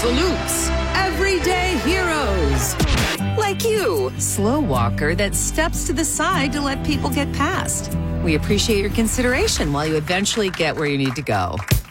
salutes, everyday heroes. Like you, slow walker that steps to the side to let people get past. We appreciate your consideration while you eventually get where you need to go.